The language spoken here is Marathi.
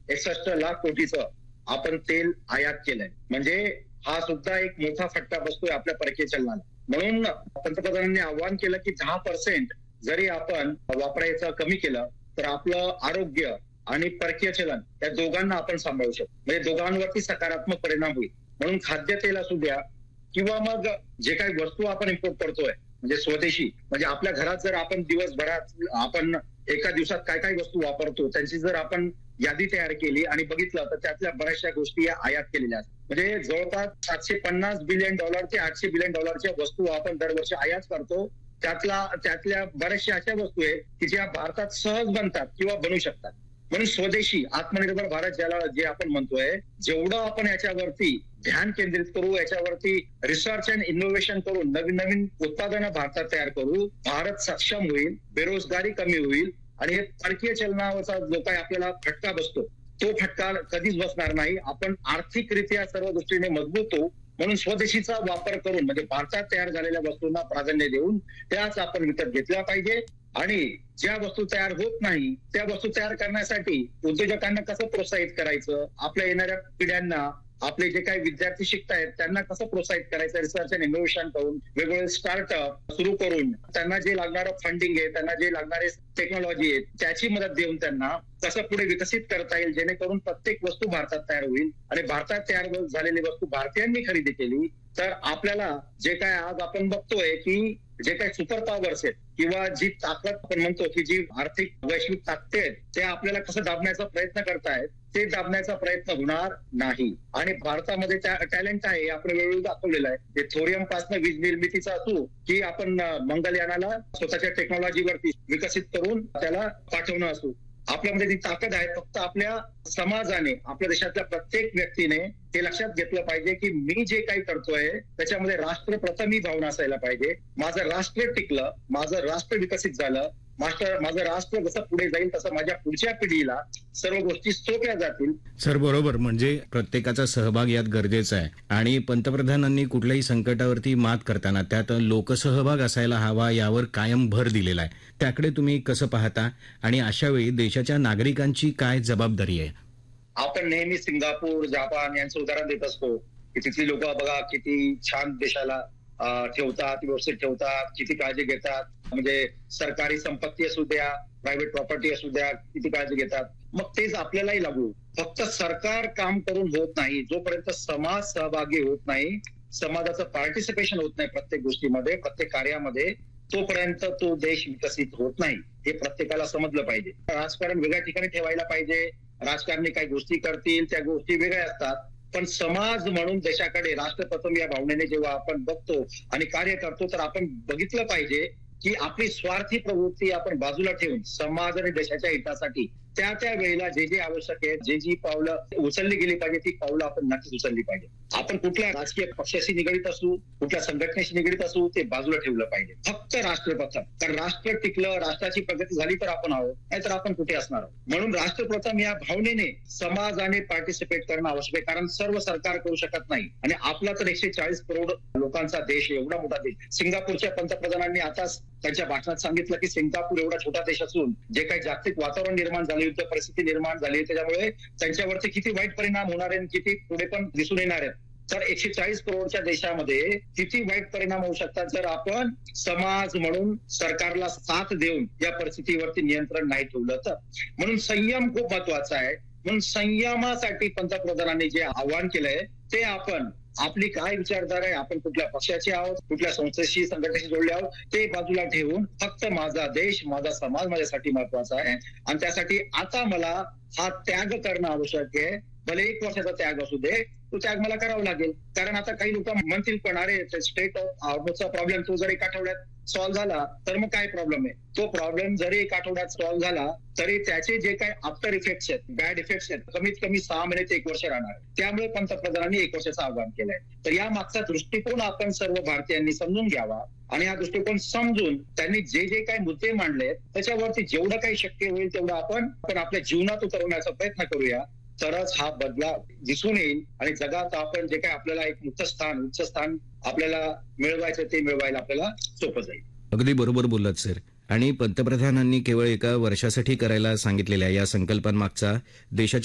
61 लाख कोटीचं आपण तेल आयात केलंय. म्हणजे हा सुद्धा एक मोठा फटका बसतोय आपल्या परकीय चलनाला. म्हणून पंतप्रधानांनी आवाहन केलं की 10% जरी आपण वापरायचं कमी केलं तर आपलं आरोग्य आणि परकीय चलन या दोघांना आपण सांभाळू शकतो. म्हणजे दोघांवरती सकारात्मक परिणाम होईल. म्हणून खाद्यतेल असू द्या किंवा मग जे काही वस्तू आपण इम्पोर्ट करतोय म्हणजे स्वदेशी, म्हणजे आपल्या घरात जर आपण दिवसभरात आपण एका दिवसात काय काय वस्तू वापरतो त्यांची जर आपण यादी तयार केली आणि बघितलं तर त्यातल्या बऱ्याचशा गोष्टी या आयात केलेल्या असतात. म्हणजे जवळपास $750 बिलियन ते $800 बिलियन वस्तू आपण दरवर्षी आयात करतो. त्यातल्या बऱ्याचशा अशा वस्तू आहेत की ज्या भारतात सहज बनतात किंवा बनू शकतात. म्हणून स्वदेशी आत्मनिर्भर भारत ज्याला जे आपण म्हणतोय, जेवढं आपण याच्यावरती ध्यान केंद्रित करू, याच्यावरती रिसर्च अँड इनोव्हेशन करून नवीन नवीन उत्पादनं भारतात तयार करू, भारत सक्षम होईल, बेरोजगारी कमी होईल आणि हे परकीय चलनावरचा जो काही आपल्याला फटका बसतो तो फटका कधीच बसणार नाही. आपण आर्थिकरित्या सर्व दृष्टीने मजबूत होऊ. म्हणून स्वदेशीचा वापर करून म्हणजे भारतात तयार झालेल्या वस्तूंना प्राधान्य देऊन त्याच आपण विकत घेतल्या पाहिजे. आणि ज्या वस्तू तयार होत नाही त्या वस्तू तयार करण्यासाठी उद्योजकांना कसं प्रोत्साहित करायचं, आपल्या येणाऱ्या पिढ्यांना, आपले जे काही विद्यार्थी शिकतायत त्यांना कसं प्रोत्साहित करायचं, रिसर्च अँड इनोव्हेशन करून वेगवेगळे स्टार्टअप सुरू करून त्यांना जे लागणारं फंडिंग आहे, त्यांना जे लागणारे टेक्नॉलॉजी आहे त्याची मदत देऊन त्यांना कसं पुढे विकसित करता येईल, जेणेकरून प्रत्येक वस्तू भारतात तयार होईल. आणि भारतात तयार झालेली वस्तू भारतीयांनी खरेदी केली तर आपल्याला जे काय आज आपण बघतोय की जे काही सुपर पॉवर्स आहेत किंवा जी ताकद आपण म्हणतो की जी आर्थिक वैश्विक ताकद आहेत ते आपल्याला कसं दाबण्याचा प्रयत्न करतायत, ते दाबण्याचा प्रयत्न होणार नाही. आणि भारतामध्ये टॅलेंट आहे, आपण वेळोवेळी दाखवलेलं आहे. ते थोरियम पासून वीज निर्मितीचा असू की आपण मंगलयानाला स्वतःच्या टेक्नॉलॉजीवरती विकसित करून त्याला पाठवणं असू, आपल्यामध्ये ती ताकद आहे. फक्त आपल्या समाजाने, आपल्या देशातल्या प्रत्येक व्यक्तीने हे लक्षात घेतलं पाहिजे की मी जे काही करतोय त्याच्यामध्ये राष्ट्रप्रथम ही भावना असायला पाहिजे. माझं राष्ट्र टिकलं, माझं राष्ट्र विकसित झालं, माझं राष्ट्र जसं पुढे जाईल तसं माझ्या पुढच्या पिढीला सर्व गोष्टी सोप्या जातील. सर बरोबर, म्हणजे प्रत्येकाचा सहभाग यात गरजेचा आहे. आणि पंतप्रधानांनी कुठल्याही संकटावरती मात करताना त्यात लोकसहभाग असायला हवा यावर कायम भर दिलेला आहे. त्याकडे तुम्ही कसं पाहता आणि अशा वेळी देशाच्या नागरिकांची काय जबाबदारी आहे? आपण नेहमी सिंगापूर, जपान यांचं उदाहरण देत असतो की तिथली लोक बघा किती छान देशाला ठेवतात, व्यवस्थित ठेवतात, किती काळजी घेतात. म्हणजे सरकारी संपत्ती असू द्या, प्रायव्हेट प्रॉपर्टी असू द्या, किती काळजी घेतात. मग तेच आपल्यालाही लागू. फक्त सरकार काम करून होत नाही, जोपर्यंत समाज सहभागी होत नाही, समाजाचं पार्टिसिपेशन होत नाही प्रत्येक गोष्टीमध्ये, प्रत्येक कार्यामध्ये, तोपर्यंत तो देश विकसित होत नाही. हे प्रत्येकाला समजलं पाहिजे. राजकारण वेगळ्या ठिकाणी ठेवायला पाहिजे. राजकारणी काही गोष्टी करतील त्या गोष्टी वेगळ्या असतात, पण समाज म्हणून देशाकडे राष्ट्रप्रथम या भावनेने जेव्हा आपण बघतो आणि कार्य करतो तर आपण बघितलं पाहिजे की आपली स्वार्थी प्रवृत्ती आपण बाजूला ठेवून समाज आणि देशाच्या हितासाठी त्या वेळेला जे जे आवश्यक आहे, जी पावलं उचलली गेली पाहिजे ती पावलं आपण नक्कीच उचलली पाहिजे. आपण कुठल्या राजकीय पक्षाशी निगडीत असू, कुठल्या संघटनेशी निगडीत असू, ते बाजूला ठेवलं पाहिजे. फक्त राष्ट्रप्रथम. कारण राष्ट्र टिकलं, राष्ट्राची प्रगती झाली तर आपण आहोत, नाहीतर आपण कुठे असणार आहोत. म्हणून राष्ट्रप्रथम या भावनेने समाजाने पार्टिसिपेट करणं आवश्यक आहे. कारण सर्व सरकार करू शकत नाही आणि आपला तर 140 करोड लोकांचा देश, एवढा मोठा देश. सिंगापूरच्या पंतप्रधानांनी आताच त्यांच्या भाषणात सांगितलं की सिंगापूर एवढा छोटा देश असून जे काही जागतिक वातावरण निर्माण झाले, युद्ध परिस्थिती निर्माण झाली, त्याच्यामुळे त्यांच्यावरती किती वाईट परिणाम होणार आहे, किती पुढे पण दिसून येणार आहेत. तर 140 करोडच्या देशामध्ये किती वाईट परिणाम होऊ शकतात जर आपण समाज म्हणून सरकारला साथ देऊन या परिस्थितीवरती नियंत्रण नाही ठेवलं तर. म्हणून संयम खूप महत्वाचा आहे. म्हणून संयमासाठी पंतप्रधानांनी जे आवाहन केलंय ते आपण, आपली काय विचारधारा आहे, आपण कुठल्या पक्षाचे आहोत, कुठल्या संस्थेशी, संघटनेशी जोडले आहोत, ते बाजूला ठेवून फक्त माझा देश, माझा समाज माझ्यासाठी महत्वाचा आहे. आणि त्यासाठी आता मला हा त्याग करणं आवश्यक आहे. भले 1 वर्षाचा त्याग असू दे, तो त्याग मला करावा लागेल. कारण आता काही लोक म्हणतील पण अरे स्टेट ऑफ हॉर्मोजचा प्रॉब्लेम तो जर 1 आठवड्यात सॉल्व्ह झाला तर मग काय प्रॉब्लेम आहे. तो प्रॉब्लेम जरी 1 आठवड्यात सॉल्व्ह झाला तरी त्याचे जे काही आफ्टर इफेक्ट्स आहेत, बॅड इफेक्ट्स आहेत, कमीत कमी 6 महिने ते 1 वर्ष राहणार. त्यामुळे पंतप्रधानांनी 1 वर्षाचं आवाहन केलंय. तर या मागचा दृष्टिकोन आपण सर्व भारतीयांनी समजून घ्यावा आणि हा दृष्टिकोन समजून त्यांनी जे जे काही मुद्दे मांडले त्याच्यावरती जेवढं काही शक्य होईल तेवढं आपण आपल्या जीवनात उतरवण्याचा प्रयत्न करूया. तरच हा बदलाव दिसून येईल आणि जगात आपण जे काही आपल्याला एक उच्च स्थान आपल्याला मिळवायचं ते मिळवायला आपल्याला सोपं जाईल. अगदी बरोबर बोललात सर. आणि पंतप्रधानांनी केवळ 1 वर्षासाठी करायला सांगितलेल्या या संकल्पांमागचा देशाच्या